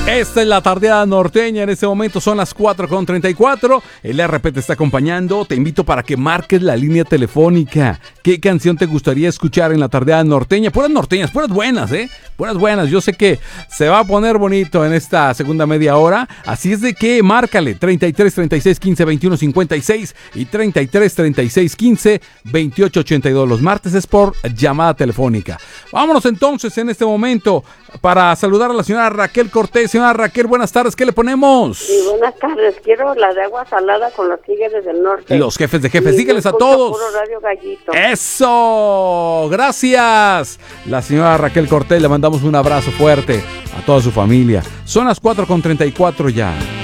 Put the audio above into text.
Esta es la tardeada norteña. En este momento son las 4:34. El RP te está acompañando. Te invito para que marques la línea telefónica. ¿Qué canción te gustaría escuchar en la tardeada norteña? Puras norteñas, puras buenas, puras buenas. Yo sé que se va a poner bonito en esta segunda media hora. Así es de que márcale 33 36 15 21 56 y 33 36 15 28 82. Los martes es por llamada telefónica. Vámonos entonces en este momento para saludar a la señora Raquel Cortés. Señora Raquel, buenas tardes, ¿qué le ponemos? Sí, buenas tardes, quiero la de agua salada con los tigres del norte. Y los jefes de jefes, díganles a todos. Puro Radio Gallito. ¡Eso! ¡Gracias! La señora Raquel Cortés, le mandamos un abrazo fuerte a toda su familia. Son las 4:34 ya.